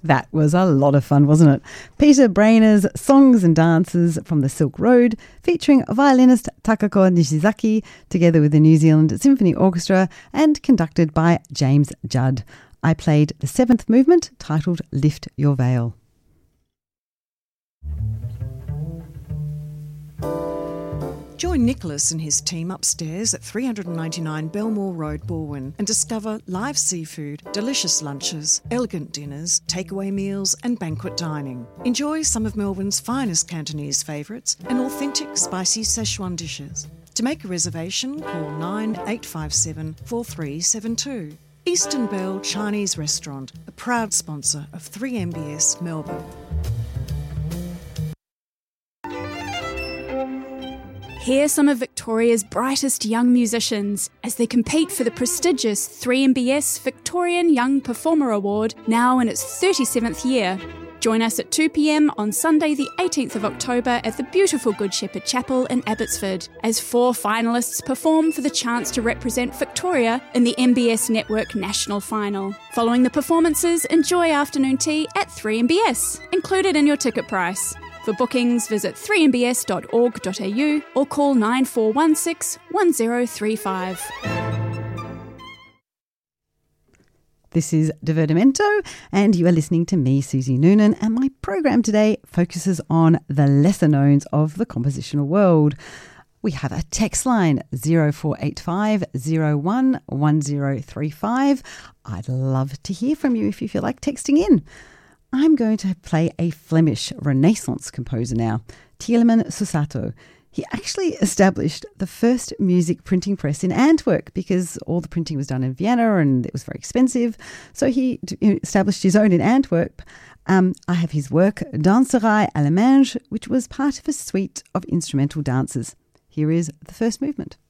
That was a lot of fun, wasn't it? Peter Brainer's Songs and Dances from the Silk Road, featuring violinist Takako Nishizaki, together with the New Zealand Symphony Orchestra and conducted by James Judd. I played the seventh movement, titled Lift Your Veil. Join Nicholas and his team upstairs at 399 Belmore Road, Balwyn, and discover live seafood, delicious lunches, elegant dinners, takeaway meals and banquet dining. Enjoy some of Melbourne's finest Cantonese favourites and authentic spicy Szechuan dishes. To make a reservation, call 9857 4372. Eastern Bell Chinese Restaurant, a proud sponsor of 3MBS Melbourne. Hear some of Victoria's brightest young musicians as they compete for the prestigious 3MBS Victorian Young Performer Award, now in its 37th year. Join us at 2 p.m. on Sunday the 18th of October at the beautiful Good Shepherd Chapel in Abbotsford, as 4 finalists perform for the chance to represent Victoria in the MBS Network National Final. Following the performances, enjoy afternoon tea at 3MBS, included in your ticket price. For bookings, visit 3mbs.org.au or call 9416 1035. This is Divertimento, and you are listening to me, Susie Noonan, and my program today focuses on the lesser knowns of the compositional world. We have a text line, 0485 01 1035. I'd love to hear from you if you feel like texting in. I'm going to play a Flemish Renaissance composer now, Tieleman Susato. He actually established the first music printing press in Antwerp because all the printing was done in Vienna and it was very expensive. So he established his own in Antwerp. I have his work, Danserai Allemagne, which was part of a suite of instrumental dances. Here is the first movement.